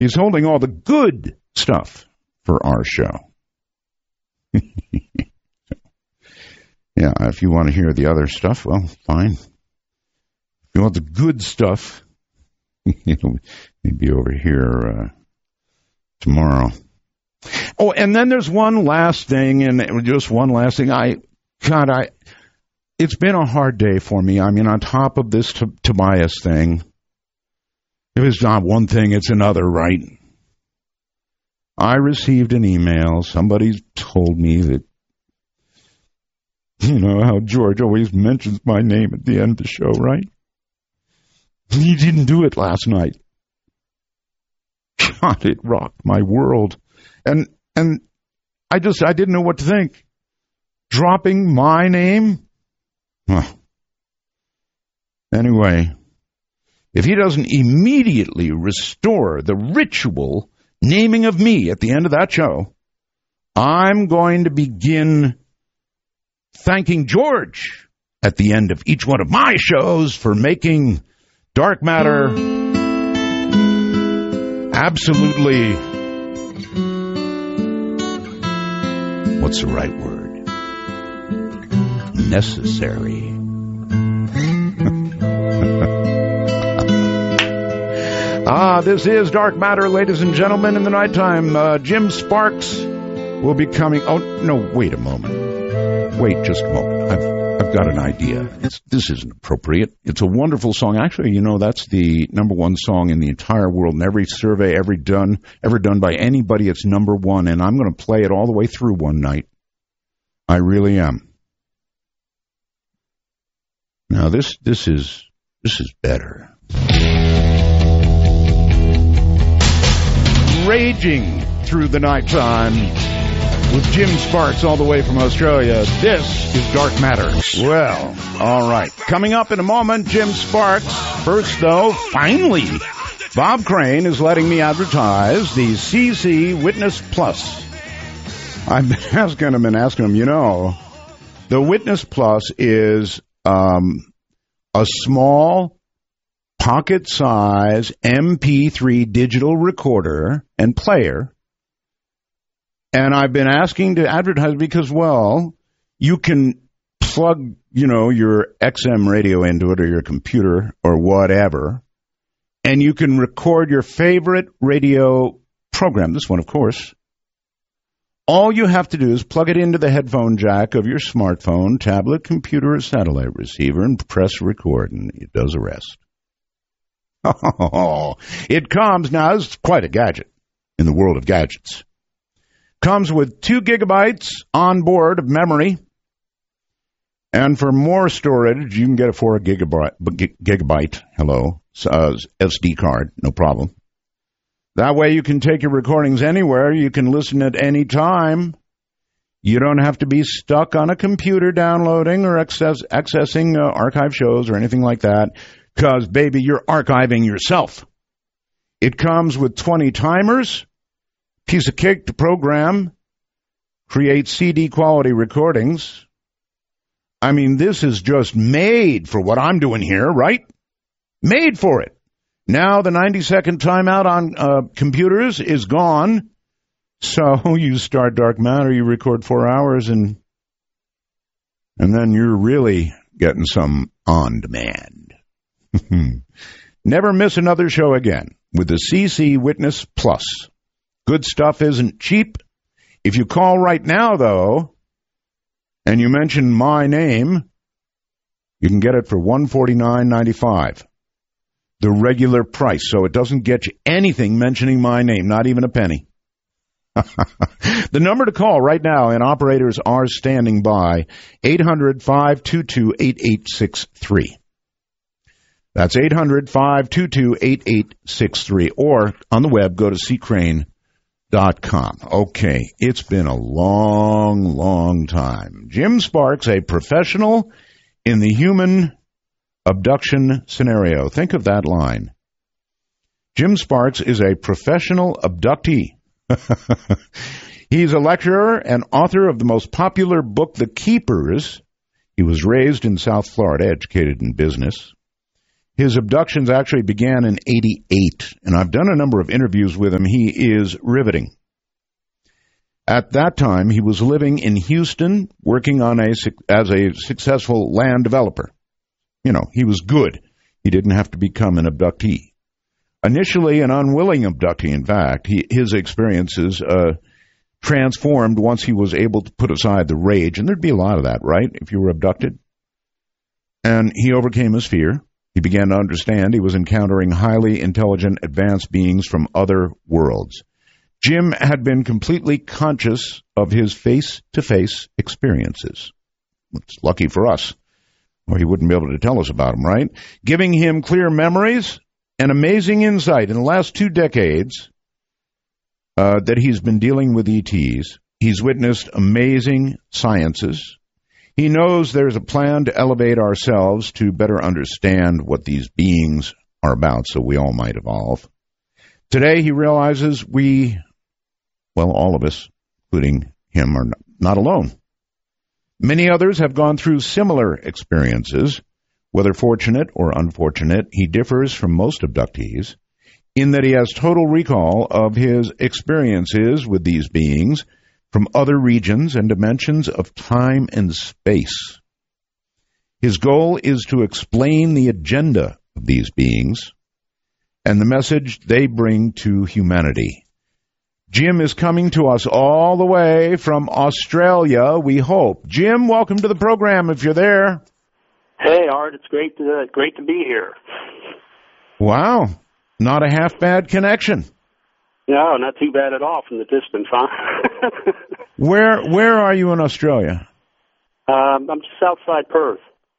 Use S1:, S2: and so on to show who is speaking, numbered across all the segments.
S1: He's holding all the good stuff for our show. Yeah, if you want to hear the other stuff, well, fine. If you want the good stuff, maybe over here tomorrow. Oh, and then there's one last thing, and just one last thing. It's been a hard day for me. I mean, on top of this Tobias thing, if it's not one thing, it's another, right? I received an email. Somebody told me that, you know, how George always mentions my name at the end of the show, right? He didn't do it last night. God, it rocked my world. And I didn't know what to think. Dropping my name? Huh. Anyway, if he doesn't immediately restore the ritual naming of me at the end of that show, I'm going to begin thanking George at the end of each one of my shows for making Dark Matter absolutely, what's the right word? Necessary. This is Dark Matter, ladies and gentlemen, in the nighttime. Jim Sparks will be coming. Oh, no, wait a moment. Wait just a moment. I've got an idea. This isn't appropriate. It's a wonderful song. Actually, you know, that's the number one song in the entire world. In every survey ever done by anybody, it's number one. And I'm going to play it all the way through one night. I really am. Now, this is better. Raging through the nighttime with Jim Sparks all the way from Australia. This is Dark Matter. Well, all right. Coming up in a moment, Jim Sparks. First, though, finally, Bob Crane is letting me advertise the CC Witness Plus. I've been asking him, you know, the Witness Plus is a small pocket-size MP3 digital recorder and player. And I've been asking to advertise because, well, you can plug, you know, your XM radio into it or your computer or whatever, and you can record your favorite radio program, this one, of course. All you have to do is plug it into the headphone jack of your smartphone, tablet, computer, or satellite receiver and press record, and it does the rest. Oh, it comes, now it's quite a gadget in the world of gadgets. Comes with 2 gigabytes on board of memory. And for more storage, you can get a 4 gigabyte SD card, no problem. That way you can take your recordings anywhere. You can listen at any time. You don't have to be stuck on a computer downloading or accessing archive shows or anything like that. Because, baby, you're archiving yourself. It comes with 20 timers. Piece of cake to program, create CD-quality recordings. I mean, this is just made for what I'm doing here, right? Made for it. Now the 90-second timeout on computers is gone. So you start Dark Matter, you record 4 hours, and then you're really getting some on-demand. Never miss another show again with the CC Witness Plus. Good stuff isn't cheap. If you call right now, though, and you mention my name, you can get it for $149.95. The regular price, so it doesn't get you anything mentioning my name, not even a penny. The number to call right now, and operators are standing by, 800-522-8863. That's 800-522-8863. Or on the web, go to ccrane.com. Okay, it's been a long, long time. Jim Sparks, a professional in the human abduction scenario. Think of that line. Jim Sparks is a professional abductee. He's a lecturer and author of the most popular book, The Keepers. He was raised in South Florida, educated in business. His abductions actually began in '88, and I've done a number of interviews with him. He is riveting. At that time, he was living in Houston, working as a successful land developer. You know, he was good. He didn't have to become an abductee. Initially an unwilling abductee, in fact, his experiences transformed once he was able to put aside the rage, and there'd be a lot of that, right, if you were abducted? And he overcame his fear. He began to understand he was encountering highly intelligent, advanced beings from other worlds. Jim had been completely conscious of his face-to-face experiences. It's lucky for us, or he wouldn't be able to tell us about them, right? Giving him clear memories and amazing insight. In the last 2 decades that he's been dealing with ETs, he's witnessed amazing sciences. He knows there's a plan to elevate ourselves to better understand what these beings are about, so we all might evolve. Today, he realizes all of us, including him, are not alone. Many others have gone through similar experiences. Whether fortunate or unfortunate, he differs from most abductees in that he has total recall of his experiences with these beings from other regions and dimensions of time and space. His goal is to explain the agenda of these beings and the message they bring to humanity. Jim is coming to us all the way from Australia, we hope. Jim, welcome to the program if you're there.
S2: Hey, Art, it's great to be here.
S1: Wow, not a half bad connection.
S2: No, not too bad at all from the distance, huh?
S1: Where are you in Australia?
S2: I'm just outside Perth.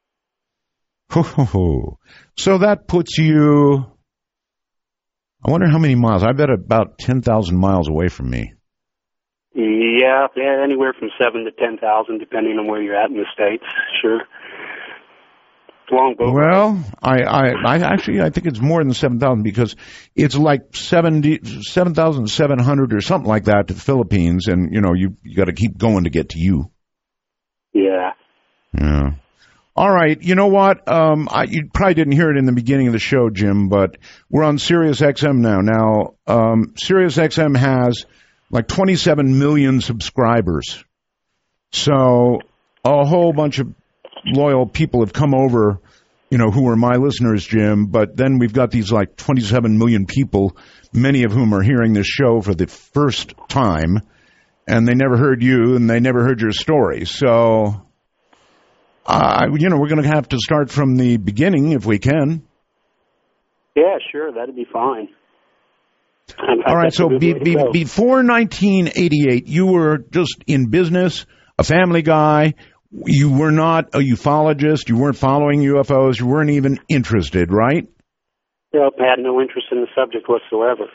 S1: So that puts you, I wonder how many miles. I bet about 10,000 miles away from me.
S2: Yeah, anywhere from 7,000 to 10,000, depending on where you're at in the States. Sure. Long boat.
S1: Well, I think it's more than 7,000 because it's like 7,700 or something like that to the Philippines, and you got to keep going to get to you.
S2: Yeah.
S1: Yeah. All right. You know what? You probably didn't hear it in the beginning of the show, Jim, but we're on Sirius XM now. Now, Sirius XM has like 27 million subscribers, so a whole bunch of loyal people have come over, who are my listeners, Jim, but then we've got these like 27 million people, many of whom are hearing this show for the first time, and they never heard you, and they never heard your story. So, we're going to have to start from the beginning if we can.
S2: Yeah, sure, that'd be fine.
S1: All right, so before 1988, you were just in business, a family guy. You were not a ufologist. You weren't following UFOs. You weren't even interested, right?
S2: Nope, I had no interest in the subject whatsoever.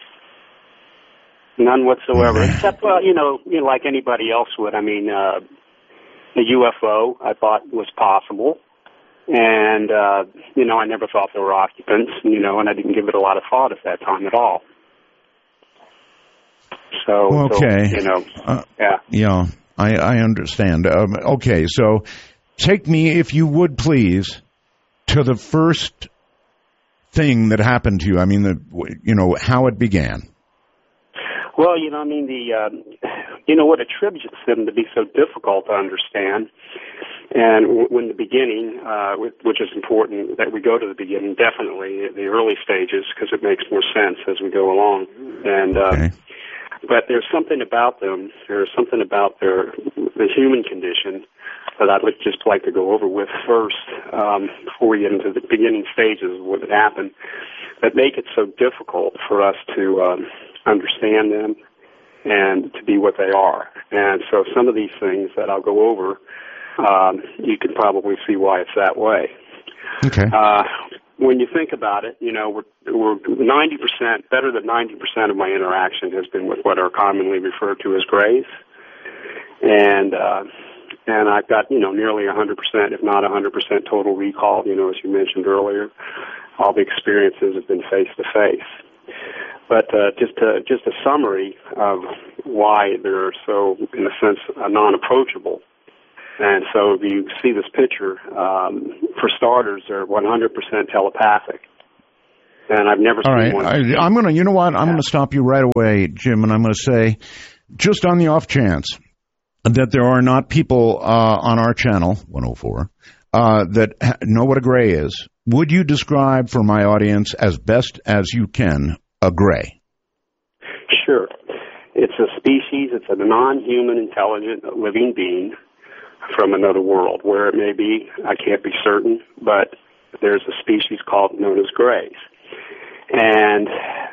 S2: None whatsoever. Except, like anybody else would. I mean, the UFO I thought was possible. And, I never thought there were occupants, and I didn't give it a lot of thought at that time at all. So,
S1: okay.
S2: Yeah.
S1: Yeah. I understand. Okay, so take me, if you would please, to the first thing that happened to you. I mean, how it began.
S2: Well, what attributes them to be so difficult to understand, and when the beginning, which is important that we go to the beginning, definitely the early stages, because it makes more sense as we go along, and. Okay. But there's something about them. There's something about the human condition that I'd just like to go over with first before we get into the beginning stages of what had happened that make it so difficult for us to understand them and to be what they are. And so some of these things that I'll go over, you can probably see why it's that way.
S1: Okay.
S2: When you think about it, we're 90%, better than 90% of my interaction has been with what are commonly referred to as grays. And I've got, nearly 100%, if not 100% total recall, as you mentioned earlier. All the experiences have been face to face. But just a summary of why they're so, in a sense, non-approachable. And so if you see this picture, for starters, they're 100% telepathic. And I've never seen one.
S1: I'm going to, you know what? I'm going to stop you right away, Jim, and I'm going to say, just on the off chance that there are not people on our channel, 104, that know what a gray is, would you describe for my audience as best as you can a gray?
S2: Sure. It's a species, it's a non-human intelligent living being from another world. Where it may be, I can't be certain, but there's a species known as grays. And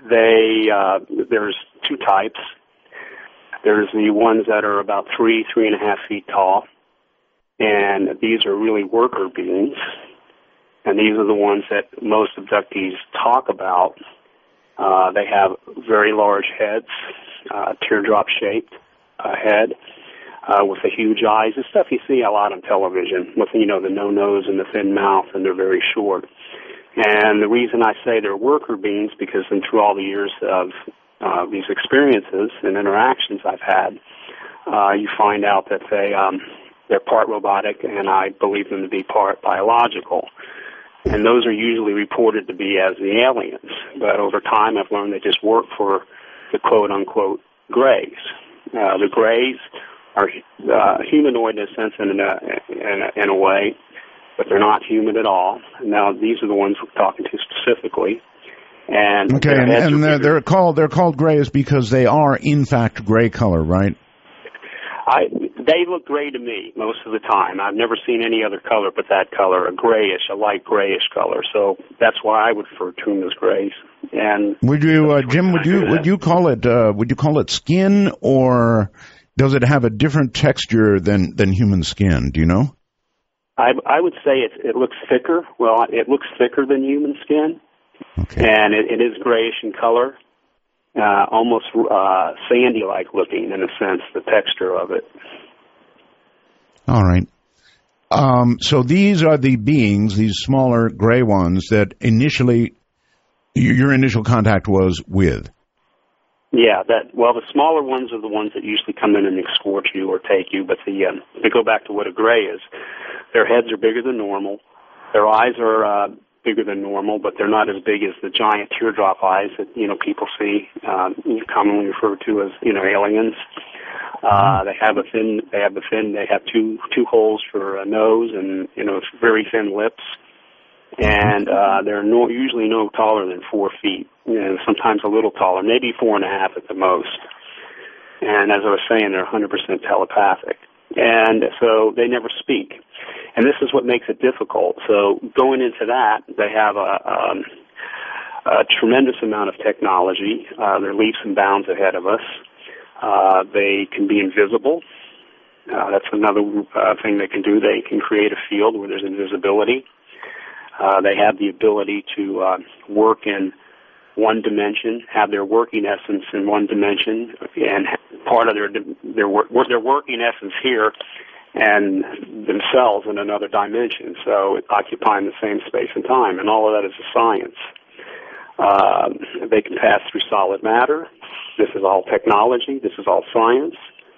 S2: there's two types. There's the ones that are about 3.5 feet tall, and these are really worker beings. And these are the ones that most abductees talk about. They have very large heads, teardrop-shaped head, with the huge eyes. The stuff you see a lot on television, with, the no nose and the thin mouth, and they're very short. And the reason I say they're worker beings, because through all the years of these experiences and interactions I've had, you find out that they're part robotic, and I believe them to be part biological. And those are usually reported to be as the aliens. But over time, I've learned they just work for the quote-unquote grays. The grays are humanoid in a sense, in a way, but they're not human at all. Now, these are the ones we're talking to specifically. And
S1: okay, and they're called grays because they are in fact gray color, right?
S2: They look gray to me most of the time. I've never seen any other color but that color, a grayish, a light grayish color. So that's why I would refer to them as grays. And
S1: would you, Jim? Would you call it skin, or does it have a different texture than human skin? Do you know?
S2: I would say it looks thicker. Well, it looks thicker than human skin.
S1: Okay.
S2: And it is grayish in color, almost sandy-like looking in a sense, the texture of it.
S1: All right. So these are the beings, these smaller gray ones that initially, your initial contact was with.
S2: Yeah, the smaller ones are the ones that usually come in and escort you or take you, but to go back to what a gray is, their heads are bigger than normal, their eyes are bigger than normal, but they're not as big as the giant teardrop eyes that people see, commonly referred to as aliens. They have two holes for a nose and very thin lips, and they're usually no taller than 4 feet. Sometimes a little taller, maybe 4.5 at the most. And as I was saying, they're 100% telepathic, and so they never speak. And this is what makes it difficult. So going into that, they have a tremendous amount of technology. They're leaps and bounds ahead of us. They can be invisible. That's another thing they can do. They can create a field where there's invisibility. They have the ability to work in one dimension, have their working essence in one dimension, and part of their working essence here and themselves in another dimension, so occupying the same space and time, and all of that is a science. They can pass through solid matter. This is all technology. This is all science.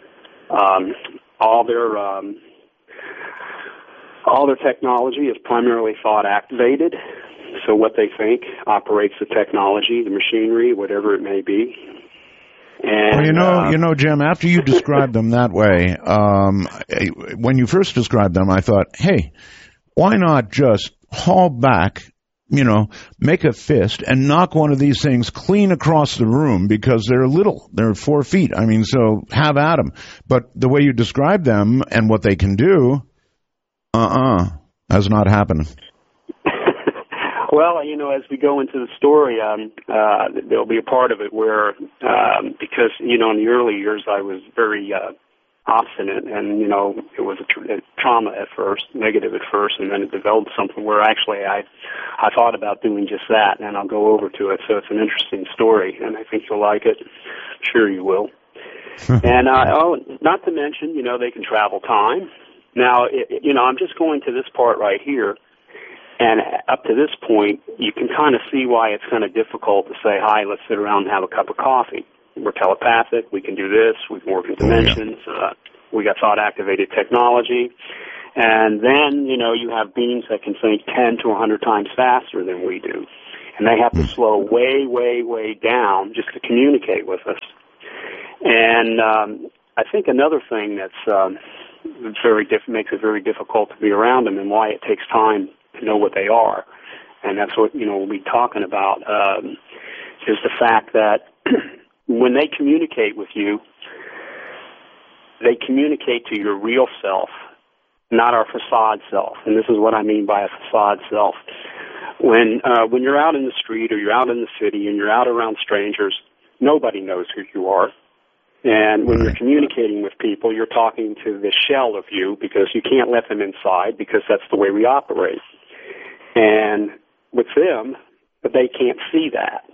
S2: All their technology is primarily thought activated. So what they think operates the technology, the machinery, whatever it may be. And,
S1: well, Jim, after you described them that way, when you first described them, I thought, hey, why not just haul back, make a fist and knock one of these things clean across the room, because they're little. They're 4 feet. I mean, so have at them. But the way you describe them and what they can do, has not happened.
S2: Well, as we go into the story, there'll be a part of it where, because, in the early years I was very obstinate, and, it was a trauma at first, negative at first, and then it developed something where actually I thought about doing just that, and I'll go over to it. So it's an interesting story, and I think you'll like it. I'm sure you will. And, not to mention, they can travel time. Now, I'm just going to this part right here. And up to this point, you can kind of see why it's kind of difficult to say, hi, let's sit around and have a cup of coffee. We're telepathic. We can do this. We can work in dimensions. We got thought-activated technology. And then, you have beings that can think 10 to 100 times faster than we do. And they have to slow way, way, way down just to communicate with us. And I think another thing that's makes it very difficult to be around them, and why it takes time to know what they are, and that's what we'll be talking about, is the fact that when they communicate with you, they communicate to your real self, not our facade self. And this is what I mean by a facade self. When you're out in the street or you're out in the city and you're out around strangers, nobody knows who you are. And when you're communicating with people, you're talking to the shell of you, because you can't let them inside, because that's the way we operate. And with them, they can't see that.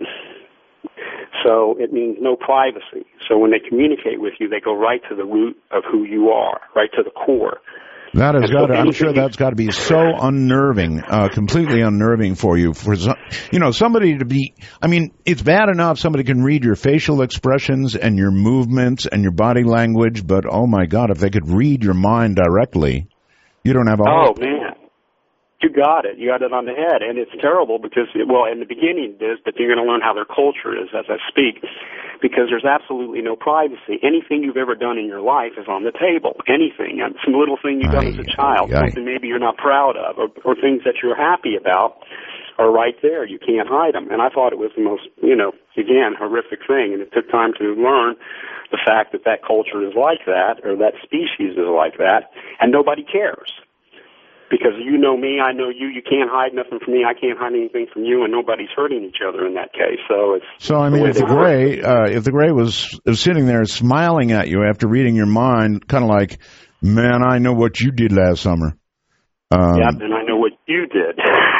S2: So it means no privacy. So when they communicate with you, they go right to the root of who you are, right to the core.
S1: That has got. I'm sure that's got to be so unnerving, completely unnerving for you. For somebody to be. I mean, it's bad enough somebody can read your facial expressions and your movements and your body language, but oh my God, if they could read your mind directly, you don't have all.
S2: Oh man, you got it. You got it on the head, and it's terrible because, in the beginning it is, but you're going to learn how their culture is as I speak. Because there's absolutely no privacy. Anything you've ever done in your life is on the table. Anything. Some little thing you've done as a child, something maybe you're not proud of, or things that you're happy about are right there. You can't hide them. And I thought it was the most, again, horrific thing. And it took time to learn the fact that culture is like that, or that species is like that, and nobody cares. Because you know me, I know you. You can't hide nothing from me. I can't hide anything from you, and nobody's hurting each other in that case. So it's.
S1: So I mean, if the gray was sitting there smiling at you after reading your mind, kind of like, man, I know what you did last summer.
S2: And I know what you did.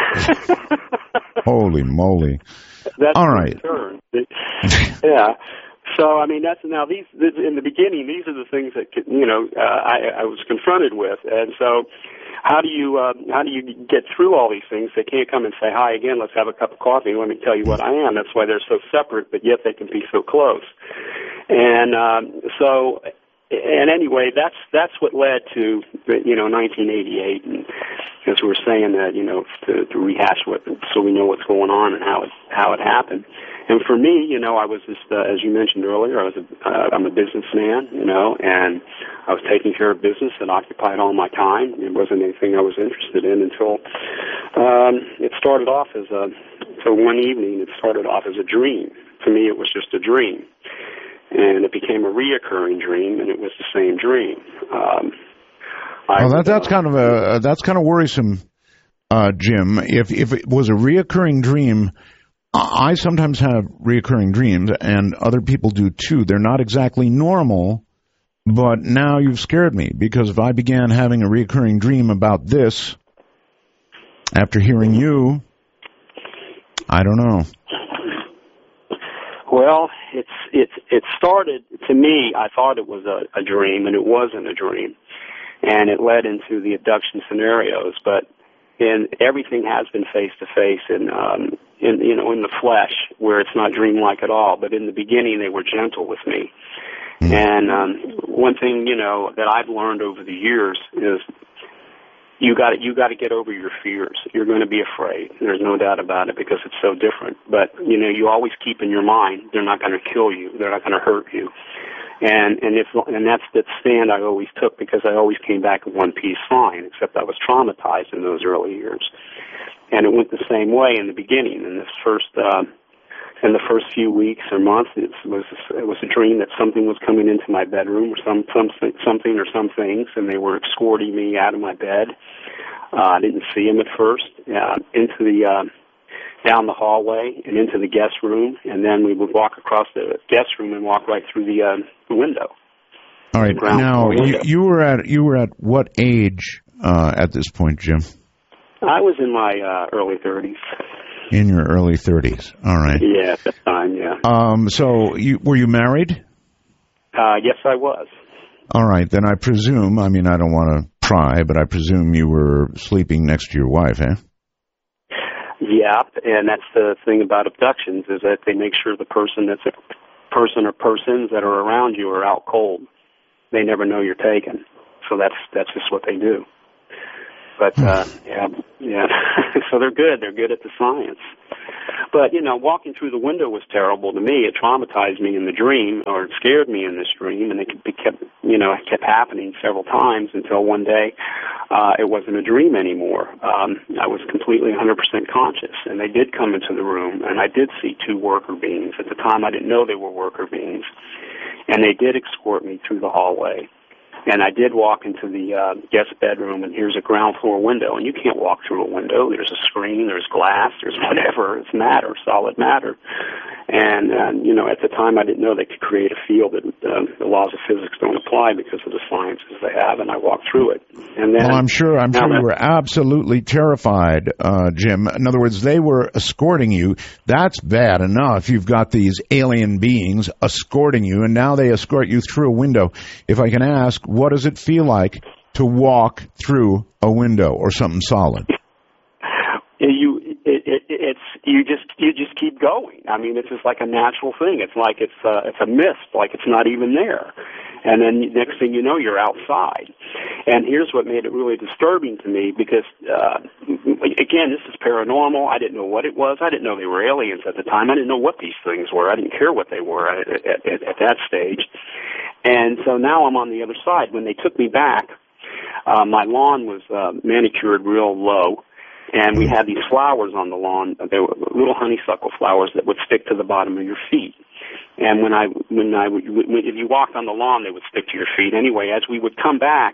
S1: Holy moly!
S2: That's
S1: all right.
S2: Yeah. So I mean, these in the beginning. These are the things that I was confronted with, and so. How do you get through all these things? They can't come and say, hi again, let's have a cup of coffee, let me tell you what I am. That's why they're so separate, but yet they can be so close. And anyway, that's what led to 1988, and as we were saying that, to rehash so we know what's going on and how it happened. And for me, I was just, as you mentioned earlier, I'm a businessman, and I was taking care of business that occupied all my time. It wasn't anything I was interested in until it started off so one evening, it started off as a dream. To me, it was just a dream. And it became a reoccurring dream, and it was the same dream.
S1: That's kind of worrisome, Jim. If it was a reoccurring dream, I sometimes have reoccurring dreams, and other people do too. They're not exactly normal, but now you've scared me, because if I began having a reoccurring dream about this after hearing you, I don't know.
S2: Well, it started, to me, I thought it was a dream, and it wasn't a dream, and it led into the abduction scenarios, but everything has been face to face and in the flesh, where it's not dreamlike at all. But in the beginning, they were gentle with me. And one thing that I've learned over the years is you got to get over your fears. You're going to be afraid. There's no doubt about it, because it's so different. But you always keep in your mind they're not going to kill you. They're not going to hurt you. And that's the stand I always took, because I always came back in one piece fine, except I was traumatized in those early years. And it went the same way in the beginning. In the first few weeks or months, it was a dream that something was coming into my bedroom, or something or some things, and they were escorting me out of my bed. I didn't see them at first. Into the down the hallway and into the guest room, and then we would walk across the guest room and walk right through the window.
S1: All right. Now, you were at what age at this point, Jim?
S2: I was in my early 30s.
S1: In your early 30s. All right.
S2: Yeah, at that time, yeah.
S1: So were you married?
S2: Yes, I was.
S1: All right. Then I presume, I don't want to pry, but I presume you were sleeping next to your wife, eh?
S2: Yeah, and that's the thing about abductions, is that they make sure the person or persons that are around you are out cold. they never know you're taken. So that's just what they do. But yeah. So they're good. They're good at the science. But walking through the window was terrible to me. It traumatized me in the dream, or it scared me in this dream, and it kept happening several times until one day it wasn't a dream anymore. I was completely 100% conscious, and they did come into the room, and I did see two worker beings. At the time, I didn't know they were worker beings, and they did escort me through the hallway. And I did walk into the guest bedroom, and here's a ground floor window, and you can't walk through a window. There's a screen, there's glass, there's whatever. It's matter, solid matter. And, at the time I didn't know they could create a field that the laws of physics don't apply because of the sciences they have, and I walked through it. And then,
S1: well, I'm sure you were absolutely terrified, Jim. In other words, they were escorting you. That's bad enough. You've got these alien beings escorting you, and now they escort you through a window. If I can ask, what does it feel like to walk through a window or something solid?
S2: You just keep going. I mean, it's just like a natural thing. It's like it's a mist, like it's not even there. And then next thing you know, you're outside. And here's what made it really disturbing to me, because again, this is paranormal. I didn't know what it was. I didn't know they were aliens at the time. I didn't know what these things were. I didn't care what they were at that stage. And so now I'm on the other side. When they took me back, my lawn was manicured real low. And we had these flowers on the lawn. They were little honeysuckle flowers that would stick to the bottom of your feet. And if you walked on the lawn, they would stick to your feet. Anyway, as we would come back,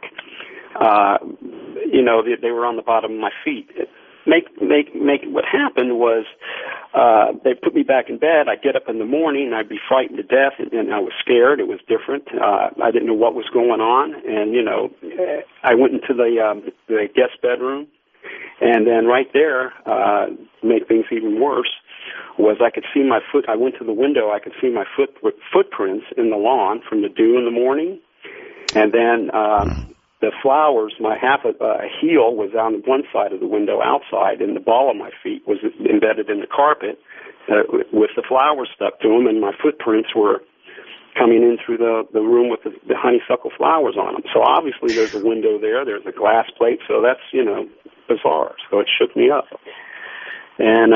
S2: they were on the bottom of my feet. What happened was, they put me back in bed. I'd get up in the morning, and I'd be frightened to death, and I was scared. It was different. I didn't know what was going on. And, I went into the guest bedroom. And then right there, to make things even worse, was I could see my foot. I went to the window. I could see my footprints in the lawn from the dew in the morning. And then the flowers, my half a heel was on one side of the window outside, and the ball of my feet was embedded in the carpet with the flowers stuck to them, and my footprints were coming in through the room with the honeysuckle flowers on them. So obviously there's a window there. There's a glass plate. So that's, bizarre. So it shook me up. And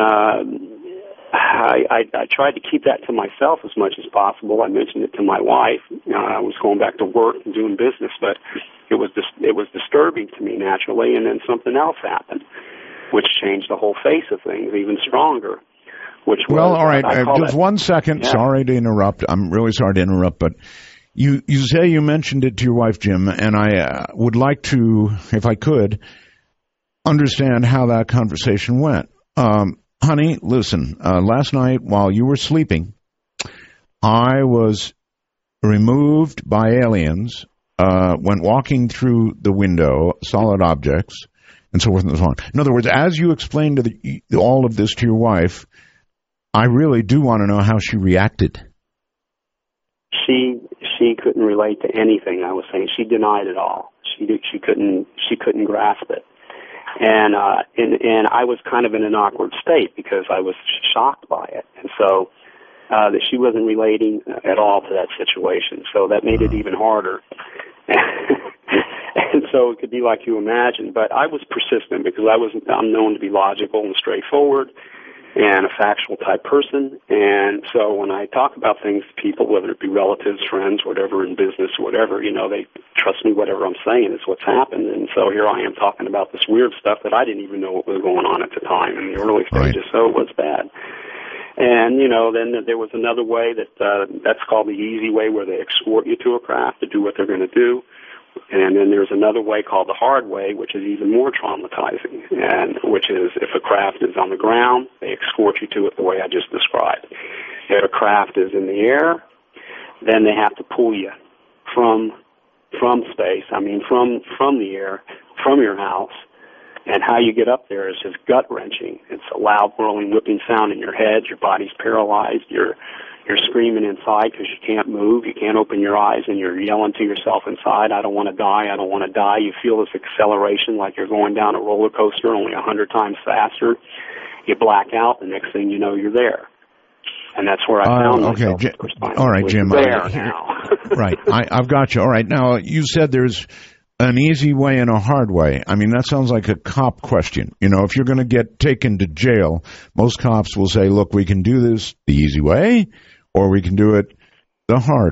S2: I tried to keep that to myself as much as possible. I mentioned it to my wife. I was going back to work and doing business, but it was disturbing to me naturally. And then something else happened, which changed the whole face of things even stronger.
S1: All right. Just 1 second. Yeah. Sorry to interrupt. I'm really sorry to interrupt, but you say you mentioned it to your wife, Jim, and I would like to, if I could, understand how that conversation went. Honey, listen, last night while you were sleeping, I was removed by aliens, went walking through the window, solid objects, and so forth and so on. In other words, as you explained all of this to your wife, I really do want to know how she reacted.
S2: She couldn't relate to anything I was saying. She denied it all. She couldn't grasp it. And I was kind of in an awkward state because I was shocked by it. And so that she wasn't relating at all to that situation. So that made it even harder. And so it could be like you imagine. But I was persistent because I'm known to be logical and straightforward and a factual type person. And so when I talk about things to people, whether it be relatives, friends, whatever, in business, whatever, they trust me. Whatever I'm saying is what's happened. And so here I am talking about this weird stuff that I didn't even know what was going on at the time in the early stages. Right. So it was bad. And, then there was another way that's called the easy way, where they escort you to a craft to do what they're going to do. And then there's another way called the hard way, which is even more traumatizing, and which is if a craft is on the ground, they escort you to it the way I just described. If a craft is in the air, then they have to pull you from space, from the air, from your house. And how you get up there is just gut-wrenching. It's a loud, whirling, whipping sound in your head. Your body's paralyzed. You're screaming inside because you can't move. You can't open your eyes, and you're yelling to yourself inside, I don't want to die, I don't want to die. You feel this acceleration like you're going down a roller coaster only 100 times faster. You black out. The next thing you know, you're there. And that's where I found myself.
S1: All right, Jim.
S2: There now.
S1: Right. I've got you. All right. Now, you said there's an easy way and a hard way. I mean, that sounds like a cop question. You know, if you're going to get taken to jail, most cops will say, look, we can do this the easy way, or we can do it the hard